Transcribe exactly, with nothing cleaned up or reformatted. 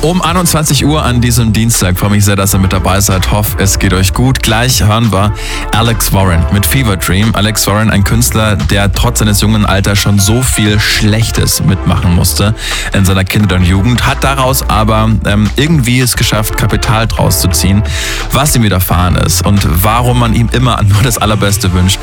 Um einundzwanzig Uhr an diesem Dienstag. Freue mich sehr, dass ihr mit dabei seid. Hoffe, es geht euch gut. Gleich hören wir Alex Warren mit Fever Dream. Alex Warren, ein Künstler, der trotz seines jungen Alters schon so viel Schlechtes mitmachen musste in seiner Kindheit und Jugend, hat daraus aber ähm, irgendwie es geschafft, Kapital draus zu ziehen, was ihm widerfahren ist und warum man ihm immer nur das Allerbeste wünscht.